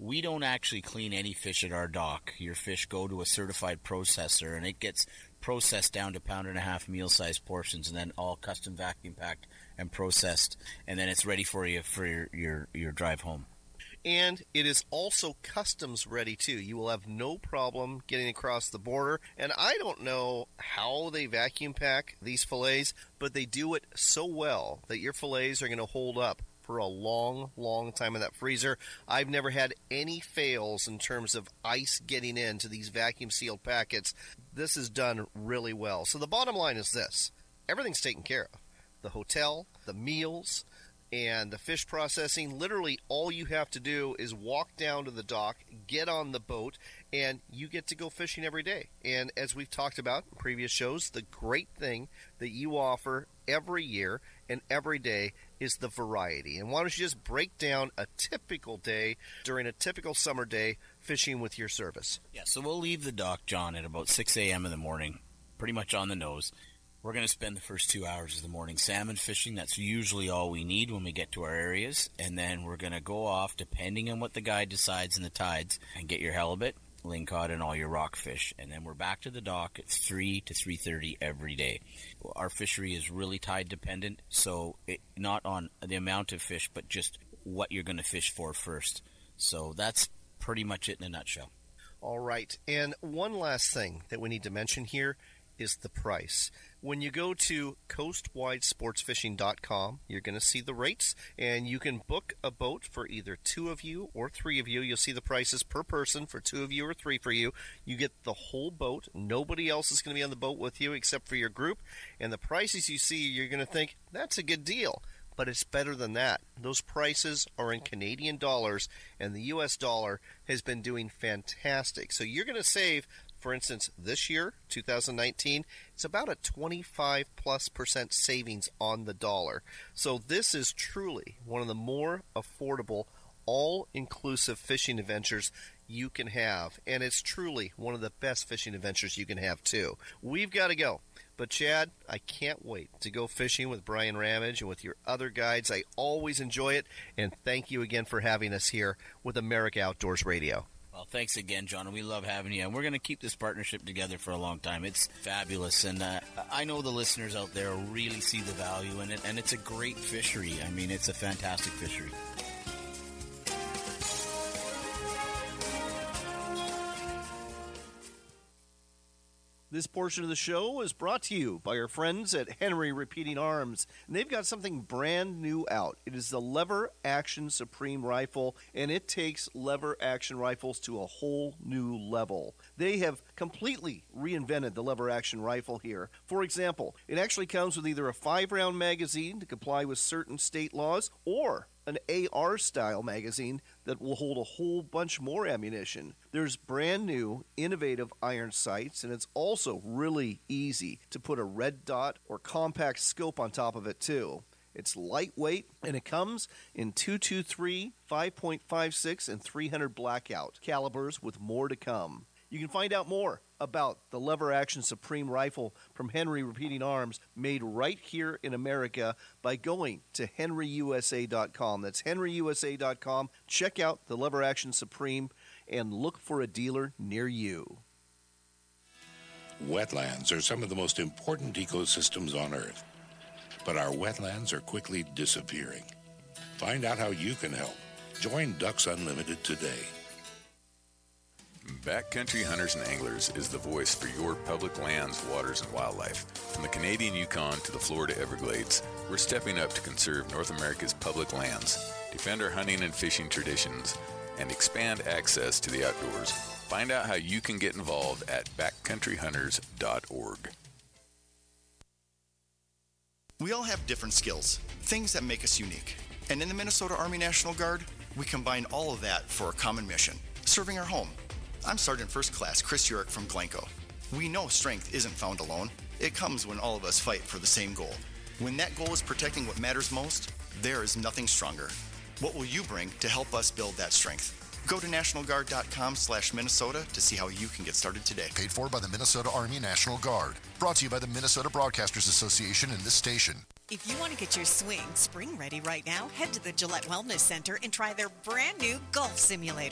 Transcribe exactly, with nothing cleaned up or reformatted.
we don't actually clean any fish at our dock. Your fish go to a certified processor, and it gets processed down to pound and a half meal-sized portions, and then all custom vacuum packed and processed, and then it's ready for you for your, your, your drive home. And it is also customs ready, too. You will have no problem getting across the border. And I don't know how they vacuum pack these fillets, but they do it so well that your fillets are going to hold up for a long, long time in that freezer. I've never had any fails in terms of ice getting into these vacuum-sealed packets. This is done really well. So the bottom line is this. Everything's taken care of. The hotel, the meals, and the fish processing. Literally all you have to do is walk down to the dock, get on the boat, and you get to go fishing every day. And as we've talked about in previous shows, the great thing that you offer every year and every day is the variety. And why don't you just break down a typical day during a typical summer day fishing with your service? Yeah, so we'll leave the dock, John, at about six a.m. in the morning, pretty much on the nose. We're going to spend the first two hours of the morning salmon fishing. That's usually all we need when we get to our areas. And then we're going to go off, depending on what the guide decides in the tides, and get your halibut, lingcod, and all your rockfish. And then we're back to the dock at three to three thirty every day. Our fishery is really tide dependent, so it, not on the amount of fish, but just what you're going to fish for first. So that's pretty much it in a nutshell. All right. And one last thing that we need to mention here is the price. When you go to coast wide sports fishing dot com, you're going to see the rates, and you can book a boat for either two of you or three of you. You'll see the prices per person for two of you or three for you. You get the whole boat. Nobody else is going to be on the boat with you except for your group, and the prices you see, you're going to think, that's a good deal. But it's better than that. Those prices are in Canadian dollars, and the U S dollar has been doing fantastic. So you're going to save, for instance, this year, two thousand nineteen, it's about a twenty-five plus percent savings on the dollar. So this is truly one of the more affordable, all-inclusive fishing adventures you can have. And it's truly one of the best fishing adventures you can have, too. We've got to go. But, Chad, I can't wait to go fishing with Brian Ramage and with your other guides. I always enjoy it. And thank you again for having us here with America Outdoors Radio. Well, thanks again, John, and we love having you. And we're going to keep this partnership together for a long time. It's fabulous, and uh, I know the listeners out there really see the value in it, and it's a great fishery. I mean, it's a fantastic fishery. This portion of the show is brought to you by our friends at Henry Repeating Arms, and they've got something brand new out. It is the Lever Action Supreme Rifle, and it takes lever action rifles to a whole new level. They have completely reinvented the lever action rifle here. For example, it actually comes with either a five-round magazine to comply with certain state laws, or an A R-style magazine that will hold a whole bunch more ammunition. There's brand new, innovative iron sights, and it's also really easy to put a red dot or compact scope on top of it, too. It's lightweight, and it comes in two twenty-three, five point five six, and three hundred blackout calibers with more to come. You can find out more about the Lever Action Supreme Rifle from Henry Repeating Arms, made right here in America, by going to henry u s a dot com. That's henry u s a dot com. Check out the Lever Action Supreme and look for a dealer near you. Wetlands are some of the most important ecosystems on Earth, but our wetlands are quickly disappearing. Find out how you can help. Join Ducks Unlimited today. Backcountry Hunters and Anglers is the voice for your public lands, waters, and wildlife. From the Canadian Yukon to the Florida Everglades, we're stepping up to conserve North America's public lands, defend our hunting and fishing traditions, and expand access to the outdoors. Find out how you can get involved at backcountry hunters dot org. We all have different skills, things that make us unique. And in the Minnesota Army National Guard, we combine all of that for a common mission, serving our home. I'm Sergeant First Class Chris Urick from Glencoe. We know strength isn't found alone. It comes when all of us fight for the same goal. When that goal is protecting what matters most, there is nothing stronger. What will you bring to help us build that strength? Go to national guard dot com slash Minnesota to see how you can get started today. Paid for by the Minnesota Army National Guard. Brought to you by the Minnesota Broadcasters Association and this station. If you want to get your swing spring ready right now, head to the Gillette Wellness Center and try their brand new golf simulator.